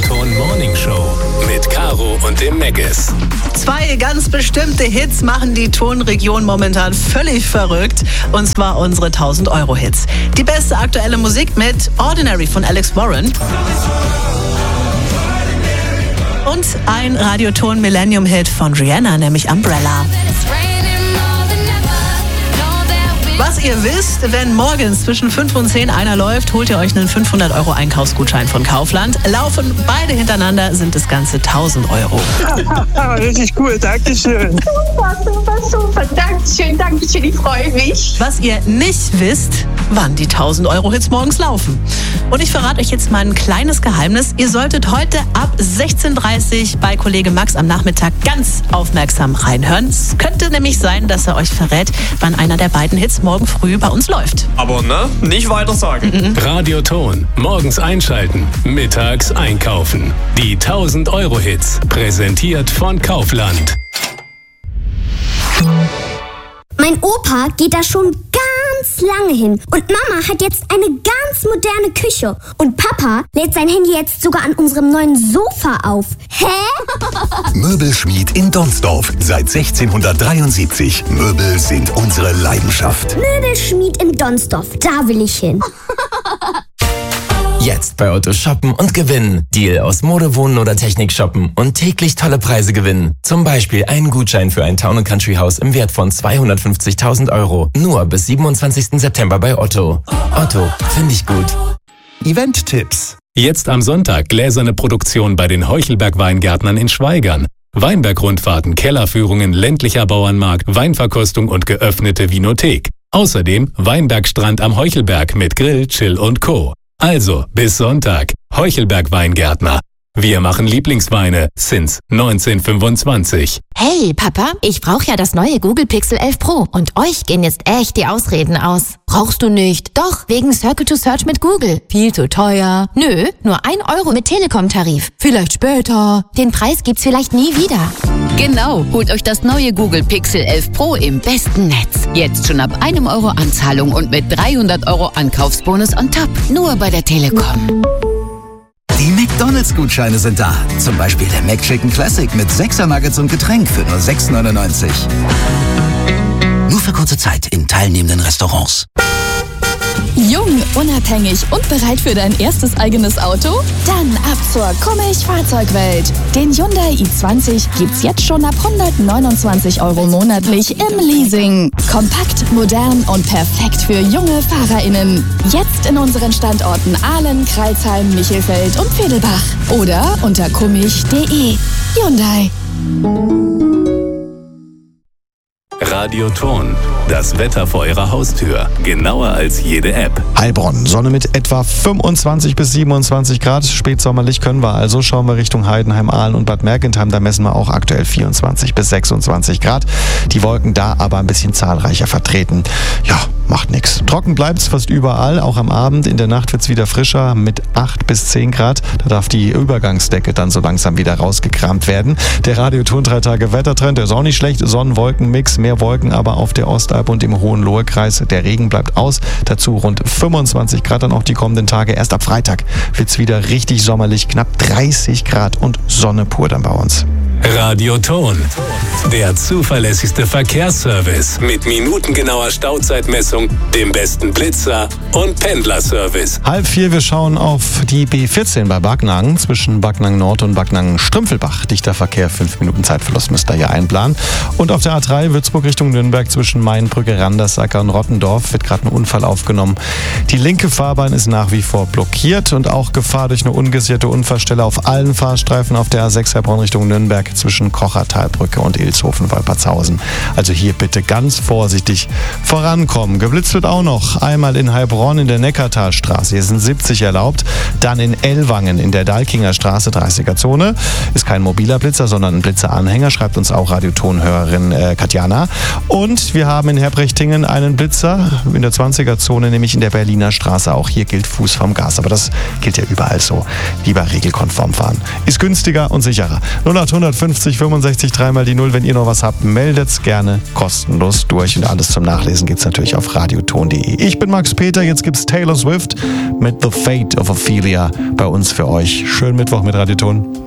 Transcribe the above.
Radioton Morning Show mit Caro und dem Megas. Zwei ganz bestimmte Hits machen die Tonregion momentan völlig verrückt. Und zwar unsere 1000-Euro-Hits. Die beste aktuelle Musik mit Ordinary von Alex Warren. Und ein Radioton Millennium-Hit von Rihanna, nämlich Umbrella. Was ihr wisst, wenn morgens zwischen 5 und 10 einer läuft, holt ihr euch einen 500 € Einkaufsgutschein von Kaufland. Laufen beide hintereinander, sind das Ganze 1000 €. Richtig cool, Dankeschön. Super, Dankeschön, ich freue mich. Was ihr nicht wisst, wann die 1000-Euro-Hits morgens laufen. Und ich verrate euch jetzt mal ein kleines Geheimnis. Ihr solltet heute ab 16:30 bei Kollege Max am Nachmittag ganz aufmerksam reinhören. Es könnte nämlich sein, dass er euch verrät, wann einer der beiden Hits morgen früh bei uns läuft. Aber nicht weiter sagen. Radioton. Morgens einschalten, mittags einkaufen. Die 1000-Euro-Hits. Präsentiert von Kaufland. Mein Opa geht da schon ganz lange hin. Und Mama hat jetzt eine ganz moderne Küche. Und Papa lädt sein Handy jetzt sogar an unserem neuen Sofa auf. Hä? Möbelschmied in Donsdorf. Seit 1673. Möbel sind unsere Leidenschaft. Möbelschmied in Donsdorf. Da will ich hin. Jetzt bei Otto shoppen und gewinnen. Deal aus Mode, Wohnen oder Technik shoppen und täglich tolle Preise gewinnen. Zum Beispiel einen Gutschein für ein Town & Country Haus im Wert von 250.000 €. Nur bis 27. September bei Otto. Otto, finde ich gut. Event-Tipps. Jetzt am Sonntag gläserne Produktion bei den Heuchelberg-Weingärtnern in Schwaigern. Weinbergrundfahrten, Kellerführungen, ländlicher Bauernmarkt, Weinverkostung und geöffnete Vinothek. Außerdem Weinbergstrand am Heuchelberg mit Grill, Chill und Co. Also, bis Sonntag. Heuchelberg-Weingärtner. Wir machen Lieblingsweine since 1925. Hey, Papa, ich brauche ja das neue Google Pixel 11 Pro. Und euch gehen jetzt echt die Ausreden aus. Brauchst du nicht? Doch, wegen Circle to Search mit Google. Viel zu teuer. Nö, nur 1 € mit Telekom-Tarif. Vielleicht später. Den Preis gibt's vielleicht nie wieder. Genau, holt euch das neue Google Pixel 11 Pro im besten Netz. Jetzt schon ab 1 € Anzahlung und mit 300 € Ankaufsbonus on top. Nur bei der Telekom. Die McDonalds-Gutscheine sind da. Zum Beispiel der McChicken Classic mit 6er Nuggets und Getränk für nur 6,99 €. Nur für kurze Zeit in teilnehmenden Restaurants. Jung, unabhängig und bereit für dein erstes eigenes Auto? Dann ab zur Kummich-Fahrzeugwelt. Den Hyundai i20 gibt's jetzt schon ab 129 € monatlich im Leasing. Kompakt, modern und perfekt für junge FahrerInnen. Jetzt in unseren Standorten Ahlen, Crailsheim, Michelfeld und Vedelbach. Oder unter kummich.de. Hyundai. Radioton. Das Wetter vor Ihrer Haustür. Genauer als jede App. Heilbronn. Sonne mit etwa 25 bis 27 Grad. Spätsommerlich können wir also. Schauen wir Richtung Heidenheim, Aalen und Bad Mergentheim. Da messen wir auch aktuell 24 bis 26 Grad. Die Wolken da aber ein bisschen zahlreicher vertreten. Ja, macht nichts. Trocken bleibt's fast überall. Auch am Abend. In der Nacht wird's wieder frischer mit 8 bis 10 Grad. Da darf die Übergangsdecke dann so langsam wieder rausgekramt werden. Der Radioton 3 Tage Wettertrend, der ist auch nicht schlecht. Sonnen-Wolken-Mix. Mehr Wolken aber auf der Ostalb und im Hohenlohe-Kreis. Der Regen bleibt aus. Dazu rund 25 Grad dann auch die kommenden Tage. Erst ab Freitag wird's wieder richtig sommerlich. Knapp 30 Grad und Sonne pur dann bei uns. Radioton. Der zuverlässigste Verkehrsservice mit minutengenauer Stauzeitmessung, dem besten Blitzer und Pendlerservice. 3:30, wir schauen auf die B14 bei Backnang zwischen Backnang Nord und Backnang Strümpfelbach. Dichter Verkehr, 5 Minuten Zeitverlust müsst ihr hier einplanen. Und auf der A3 Würzburg Richtung Nürnberg zwischen Mainbrücke, Randersacker und Rottendorf wird gerade ein Unfall aufgenommen. Die linke Fahrbahn ist nach wie vor blockiert und auch Gefahr durch eine ungesicherte Unfallstelle auf allen Fahrstreifen auf der A6 Heilbronn Richtung Nürnberg zwischen Kochertalbrücke und Ilshofen-Wolpertshausen. Also hier bitte ganz vorsichtig vorankommen. Geblitzt wird auch noch. Einmal in Heilbronn in der Neckartalstraße. Hier sind 70 erlaubt. Dann in Ellwangen in der Dalkinger Straße, 30er-Zone. Ist kein mobiler Blitzer, sondern ein Blitzeranhänger. Schreibt uns auch Radiotonhörerin Katjana. Und wir haben in Herbrechtingen einen Blitzer in der 20er-Zone, nämlich in der Berliner Straße. Auch hier gilt Fuß vom Gas. Aber das gilt ja überall so. Lieber regelkonform fahren. Ist günstiger und sicherer. 0800 50 65 3 die 0. Wenn ihr noch was habt, meldet's gerne kostenlos durch. Und alles zum Nachlesen gibt's natürlich auf radioton.de. Ich bin Max Peter, jetzt gibt's Taylor Swift mit The Fate of Ophelia bei uns für euch. Schönen Mittwoch mit Radioton.